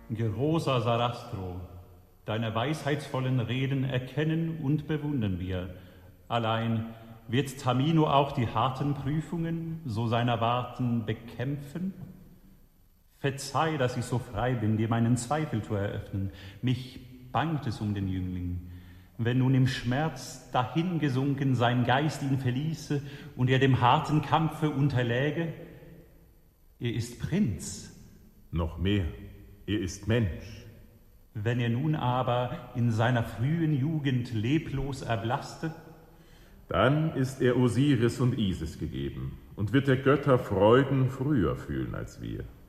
Großer Sarastro, deine weisheitsvollen Reden erkennen und bewundern wir. Allein wird Tamino auch die harten Prüfungen so seiner Warten bekämpfen? Verzeih, dass ich so frei bin, dir meinen Zweifel zu eröffnen. Mich bangt es um den Jüngling. Wenn nun im Schmerz dahingesunken sein Geist ihn verließe und er dem harten Kampfe unterläge, er ist Prinz. Noch mehr, er ist Mensch. Wenn er nun aber in seiner frühen Jugend leblos erblasste, dann ist er Osiris und Isis gegeben und wird der Götter Freuden früher fühlen als wir.